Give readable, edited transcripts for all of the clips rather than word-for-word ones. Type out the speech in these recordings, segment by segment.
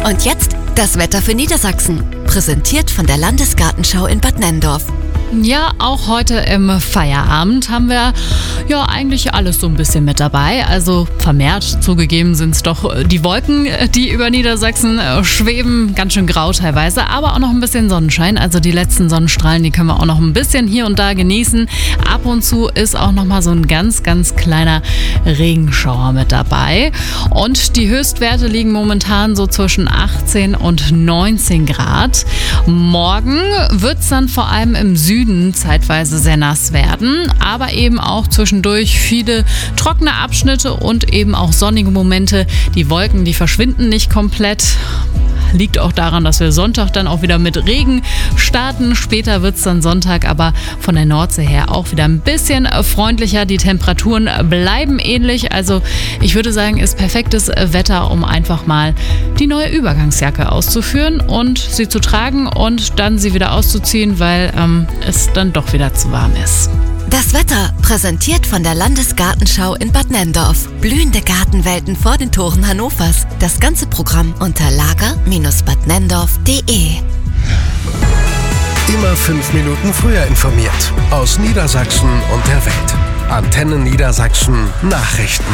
Und jetzt das Wetter für Niedersachsen. Präsentiert von der Landesgartenschau in Bad Nenndorf. Ja, auch heute im Feierabend haben wir ja eigentlich alles so ein bisschen mit dabei. Also vermehrt zugegeben sind es doch die Wolken, die über Niedersachsen schweben. Ganz schön grau teilweise, aber auch noch ein bisschen Sonnenschein. Also die letzten Sonnenstrahlen, die können wir auch noch ein bisschen hier und da genießen. Ab und zu ist auch noch mal so ein ganz, ganz kleiner Regenschauer mit dabei. Und die Höchstwerte liegen momentan so zwischen 18 und 19 Grad. Morgen wird es dann vor allem im Süden zeitweise sehr nass werden, aber eben auch zwischendurch viele trockene Abschnitte und eben auch sonnige Momente. Die Wolken, die verschwinden nicht komplett. Liegt auch daran, dass wir Sonntag dann auch wieder mit Regen starten. Später wird es dann Sonntag aber von der Nordsee her auch wieder ein bisschen freundlicher. Die Temperaturen bleiben ähnlich. Also ich würde sagen, ist perfektes Wetter, um einfach mal die neue Übergangsjacke auszuführen und sie zu tragen und dann sie wieder auszuziehen, weil es dann doch wieder zu warm ist. Das Wetter präsentiert von der Landesgartenschau in Bad Nenndorf. Blühende Gartenwelten vor den Toren Hannovers. Das ganze Programm unter lager-badnenndorf.de. Immer 5 Minuten früher informiert. Aus Niedersachsen und der Welt. Antenne Niedersachsen Nachrichten.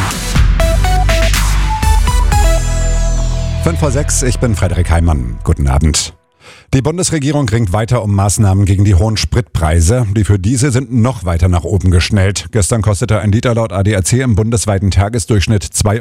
5:06, ich bin Frederik Heimann. Guten Abend. Die Bundesregierung ringt weiter um Maßnahmen gegen die hohen Spritpreise. Die für Diesel sind noch weiter nach oben geschnellt. Gestern kostete ein Liter laut ADAC im bundesweiten Tagesdurchschnitt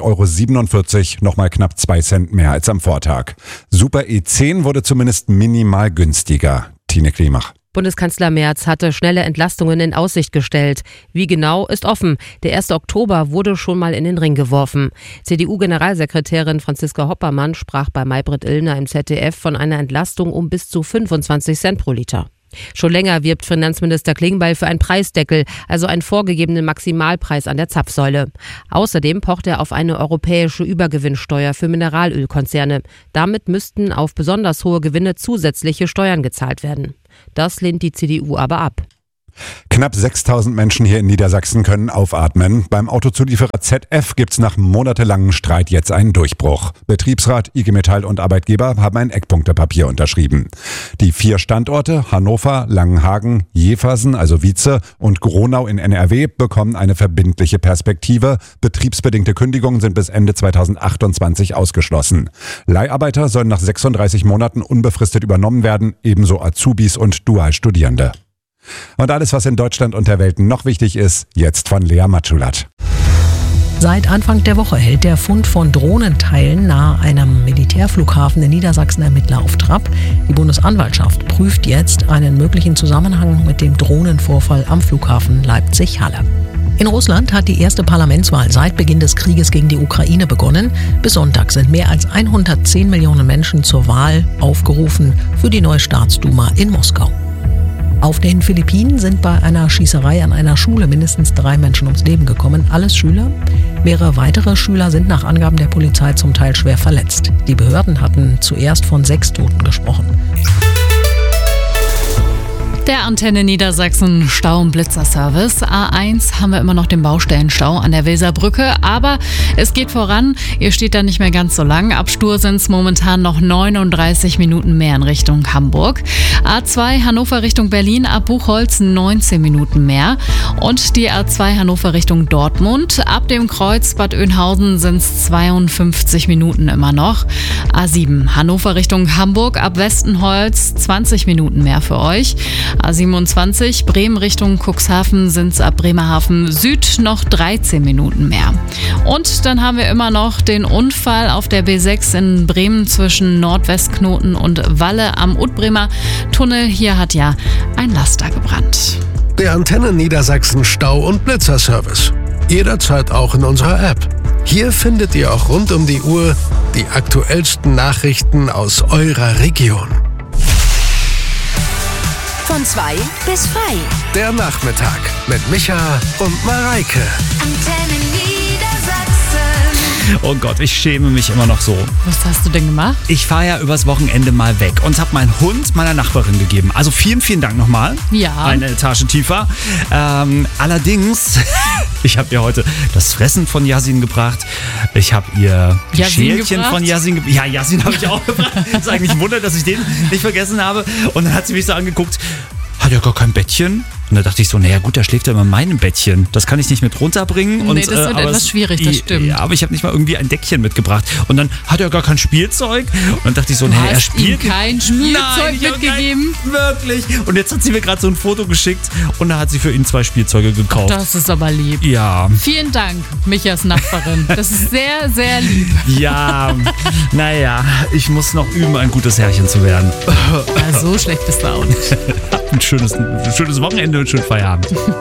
2,47 €, nochmal knapp 2 Cent mehr als am Vortag. Super E10 wurde zumindest minimal günstiger. Tine Klimach. Bundeskanzler Merz hatte schnelle Entlastungen in Aussicht gestellt. Wie genau, ist offen. Der 1. Oktober wurde schon mal in den Ring geworfen. CDU-Generalsekretärin Franziska Hoppermann sprach bei Maybrit Illner im ZDF von einer Entlastung um bis zu 25 Cent pro Liter. Schon länger wirbt Finanzminister Klingbeil für einen Preisdeckel, also einen vorgegebenen Maximalpreis an der Zapfsäule. Außerdem pocht er auf eine europäische Übergewinnsteuer für Mineralölkonzerne. Damit müssten auf besonders hohe Gewinne zusätzliche Steuern gezahlt werden. Das lehnt die CDU aber ab. Knapp 6.000 Menschen hier in Niedersachsen können aufatmen. Beim Autozulieferer ZF gibt's nach monatelangem Streit jetzt einen Durchbruch. Betriebsrat, IG Metall und Arbeitgeber haben ein Eckpunktepapier unterschrieben. Die 4 Standorte Hannover, Langenhagen, Jeversen, also Wietze und Gronau in NRW bekommen eine verbindliche Perspektive. Betriebsbedingte Kündigungen sind bis Ende 2028 ausgeschlossen. Leiharbeiter sollen nach 36 Monaten unbefristet übernommen werden, ebenso Azubis und Dualstudierende. Und alles, was in Deutschland und der Welt noch wichtig ist, jetzt von Lea Matschulat. Seit Anfang der Woche hält der Fund von Drohnenteilen nahe einem Militärflughafen in Niedersachsen Ermittler auf Trab. Die Bundesanwaltschaft prüft jetzt einen möglichen Zusammenhang mit dem Drohnenvorfall am Flughafen Leipzig-Halle. In Russland hat die erste Parlamentswahl seit Beginn des Krieges gegen die Ukraine begonnen. Bis Sonntag sind mehr als 110 Millionen Menschen zur Wahl aufgerufen für die neue Staatsduma in Moskau. Auf den Philippinen sind bei einer Schießerei an einer Schule mindestens 3 Menschen ums Leben gekommen, alles Schüler. Mehrere weitere Schüler sind nach Angaben der Polizei zum Teil schwer verletzt. Die Behörden hatten zuerst von 6 Toten gesprochen. Der Antenne Niedersachsen Stau- und Blitzerservice. A1 haben wir immer noch den Baustellenstau an der Weserbrücke, aber es geht voran. Ihr steht da nicht mehr ganz so lang. Ab Stur sind es momentan noch 39 Minuten mehr in Richtung Hamburg. A2 Hannover Richtung Berlin ab Buchholz 19 Minuten mehr. Und die A2 Hannover Richtung Dortmund. Ab dem Kreuz Bad Oeynhausen sind es 52 Minuten immer noch. A7 Hannover Richtung Hamburg ab Westenholz 20 Minuten mehr für euch. A27 Bremen Richtung Cuxhaven sind es ab Bremerhaven Süd noch 13 Minuten mehr. Und dann haben wir immer noch den Unfall auf der B6 in Bremen zwischen Nordwestknoten und Walle am Utbremer Tunnel. Hier hat ja ein Laster gebrannt. Der Antenne Niedersachsen Stau- und Blitzerservice. Jederzeit auch in unserer App. Hier findet ihr auch rund um die Uhr die aktuellsten Nachrichten aus eurer Region. Von 2 bis 3. Der Nachmittag mit Micha und Mareike. Antenne Niedersachsen. Oh Gott, ich schäme mich immer noch so. Was hast du denn gemacht? Ich fahre ja übers Wochenende mal weg und habe meinen Hund meiner Nachbarin gegeben. Also vielen, vielen Dank nochmal. Ja. Eine Etage tiefer. Allerdings, ich habe ihr heute das Fressen von Yasin gebracht. Ich habe ihr die Yasin Schälchen gebracht? von Yasin gebracht. Ja, Yasin habe ich auch gebracht. Das ist eigentlich ein Wunder, dass ich den nicht vergessen habe. Und dann hat sie mich so angeguckt, hat er gar kein Bettchen? Und da dachte ich so, naja gut, der schläft ja immer in meinem Bettchen. Das kann ich nicht mit runterbringen. Nee, das wird etwas schwierig, das stimmt. Ja, aber ich habe nicht mal irgendwie ein Deckchen mitgebracht. Und dann hat er gar kein Spielzeug. Und dann dachte ich so, Du nee, er hast spielt. ihm kein Spielzeug Nein, ich hab mitgegeben? Wirklich. Und jetzt hat sie mir gerade so ein Foto geschickt und da hat sie für ihn 2 Spielzeuge gekauft. Das ist aber lieb. Ja. Vielen Dank, Michas Nachbarin. Das ist sehr, sehr lieb. Ja, naja, ich muss noch üben, ein gutes Herrchen zu werden. Ja, so schlecht bist du auch nicht. Ein schönes Wochenende und schönen Feierabend.